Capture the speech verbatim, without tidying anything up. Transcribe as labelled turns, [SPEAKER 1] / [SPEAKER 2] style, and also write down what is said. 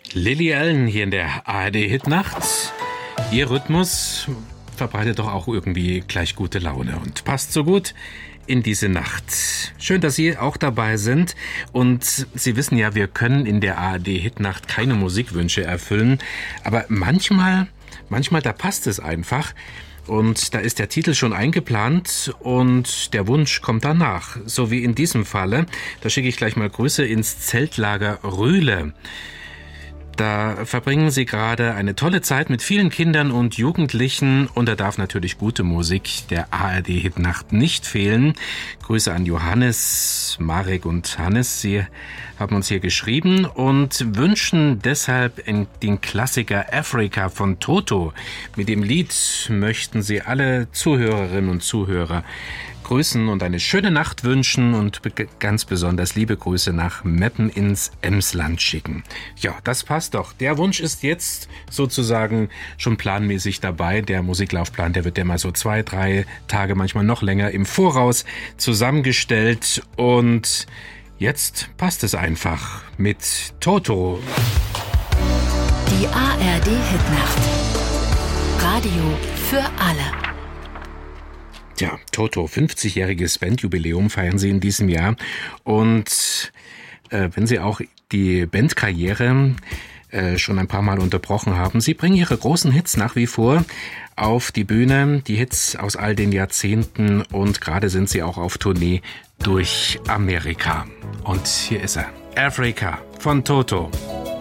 [SPEAKER 1] Lily Allen hier in der A R D-Hitnacht. Ihr Rhythmus verbreitet doch auch irgendwie gleich gute Laune und passt so gut in diese Nacht. Schön, dass Sie auch dabei sind. Und Sie wissen ja, wir können in der A R D-Hitnacht keine Musikwünsche erfüllen. Aber manchmal, manchmal, da passt es einfach. Und da ist der Titel schon eingeplant und der Wunsch kommt danach. So wie in diesem Falle. Da schicke ich gleich mal Grüße ins Zeltlager Rühle. Da verbringen Sie gerade eine tolle Zeit mit vielen Kindern und Jugendlichen und da darf natürlich gute Musik der A R D-Hitnacht nicht fehlen. Grüße an Johannes, Marek und Hannes. Sie haben uns hier geschrieben und wünschen deshalb den Klassiker Africa von Toto. Mit dem Lied möchten Sie alle Zuhörerinnen und Zuhörer grüßen und eine schöne Nacht wünschen und ganz besonders liebe Grüße nach Meppen ins Emsland schicken. Ja, das passt doch. Der Wunsch ist jetzt sozusagen schon planmäßig dabei. Der Musiklaufplan, der wird ja mal so zwei, drei Tage, manchmal noch länger im Voraus zusammengestellt und jetzt passt es einfach mit Toto.
[SPEAKER 2] Die A R D-Hitnacht. Radio für alle.
[SPEAKER 1] Ja, Toto, fünfzigjähriges Bandjubiläum feiern Sie in diesem Jahr. Und äh, wenn Sie auch die Bandkarriere äh, schon ein paar Mal unterbrochen haben, Sie bringen Ihre großen Hits nach wie vor auf die Bühne, die Hits aus all den Jahrzehnten. Und gerade sind Sie auch auf Tournee durch Amerika. Und hier ist er, Africa von Toto.